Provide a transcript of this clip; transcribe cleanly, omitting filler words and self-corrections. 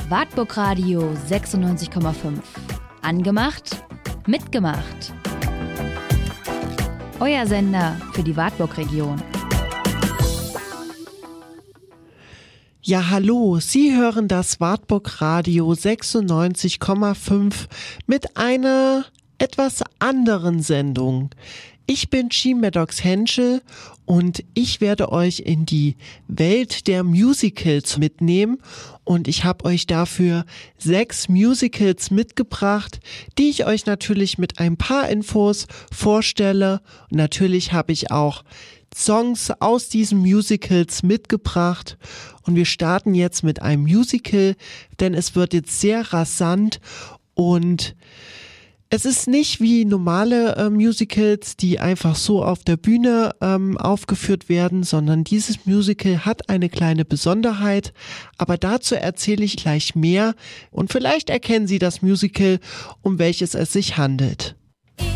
Wartburg Radio 96,5. Angemacht, mitgemacht. Euer Sender für die Wartburg-Region. Ja, hallo, Sie hören das Wartburg Radio 96,5 mit einer etwas anderen Sendung. Ich bin Jean Maddox Henschel und ich werde euch in die Welt der Musicals mitnehmen und ich habe euch dafür 6 Musicals mitgebracht, die ich euch natürlich mit ein paar Infos vorstelle. Und natürlich habe ich auch Songs aus diesen Musicals mitgebracht und wir starten jetzt mit einem Musical, denn es wird jetzt sehr rasant und es ist nicht wie normale Musicals, die einfach so auf der Bühne aufgeführt werden, sondern dieses Musical hat eine kleine Besonderheit, aber dazu erzähle ich gleich mehr und vielleicht erkennen Sie das Musical, um welches es sich handelt.